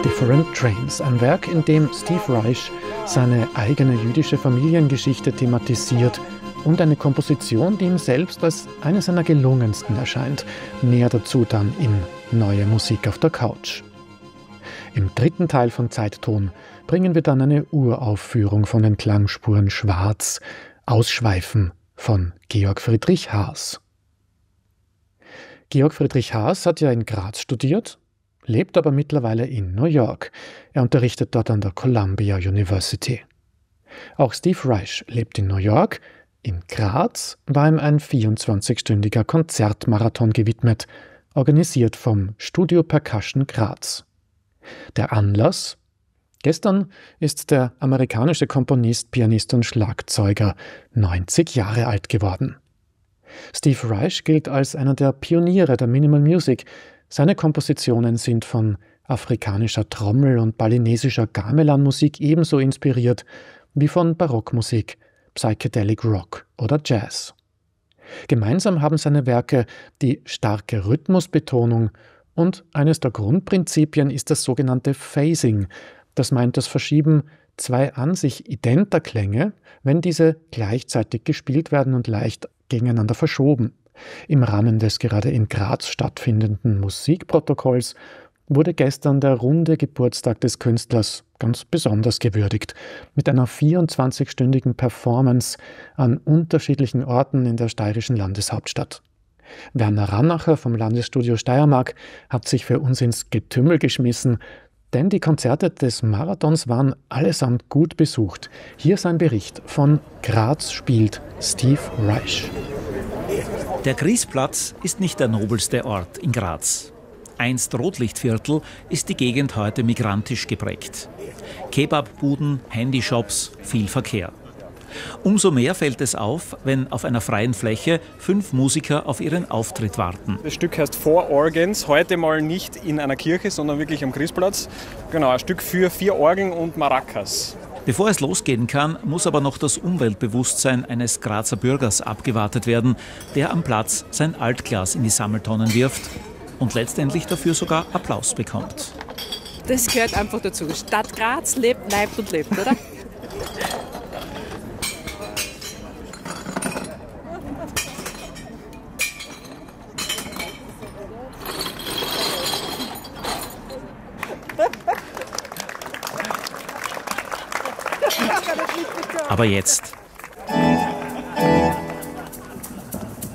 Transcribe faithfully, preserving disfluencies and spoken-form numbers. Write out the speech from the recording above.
Different Trains, ein Werk, in dem Steve Reich seine eigene jüdische Familiengeschichte thematisiert und eine Komposition, die ihm selbst als eine seiner gelungensten erscheint. Mehr dazu dann in Neue Musik auf der Couch. Im dritten Teil von Zeitton bringen wir dann eine Uraufführung von den Klangspuren Schwarz, Ausschweifen von Georg Friedrich Haas. Georg Friedrich Haas hat ja in Graz studiert, lebt aber mittlerweile in New York. Er unterrichtet dort an der Columbia University. Auch Steve Reich lebt in New York. In Graz war ihm ein vierundzwanzigstündiger Konzertmarathon gewidmet, organisiert vom Studio Percussion Graz. Der Anlass? Gestern ist der amerikanische Komponist, Pianist und Schlagzeuger neunzig Jahre alt geworden. Steve Reich gilt als einer der Pioniere der Minimal Music. Seine Kompositionen sind von afrikanischer Trommel- und balinesischer Gamelan-Musik ebenso inspiriert wie von Barockmusik, Psychedelic Rock oder Jazz. Gemeinsam haben seine Werke die starke Rhythmusbetonung und eines der Grundprinzipien ist das sogenannte Phasing. Das meint das Verschieben zwei an sich identer Klänge, wenn diese gleichzeitig gespielt werden und leicht gegeneinander verschoben. Im Rahmen des gerade in Graz stattfindenden Musikprotokolls wurde gestern der runde Geburtstag des Künstlers ganz besonders gewürdigt, mit einer vierundzwanzigstündigen Performance an unterschiedlichen Orten in der steirischen Landeshauptstadt. Werner Rannacher vom Landesstudio Steiermark hat sich für uns ins Getümmel geschmissen, denn die Konzerte des Marathons waren allesamt gut besucht. Hier sein Bericht von Graz spielt Steve Reich. Der Griesplatz ist nicht der nobelste Ort in Graz. Einst Rotlichtviertel ist die Gegend heute migrantisch geprägt. Kebabbuden, Handyshops, viel Verkehr. Umso mehr fällt es auf, wenn auf einer freien Fläche fünf Musiker auf ihren Auftritt warten. Das Stück heißt Four Organs, heute mal nicht in einer Kirche, sondern wirklich am Griesplatz. Genau, ein Stück für vier Orgeln und Maracas. Bevor es losgehen kann, muss aber noch das Umweltbewusstsein eines Grazer Bürgers abgewartet werden, der am Platz sein Altglas in die Sammeltonnen wirft und letztendlich dafür sogar Applaus bekommt. Das gehört einfach dazu. Stadt Graz lebt, leibt und lebt, oder? Aber jetzt